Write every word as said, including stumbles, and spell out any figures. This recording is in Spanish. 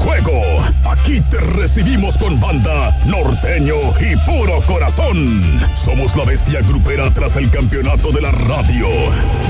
juego. Aquí te recibimos con banda, norteño y puro corazón. Somos la bestia grupera tras el campeonato de la radio.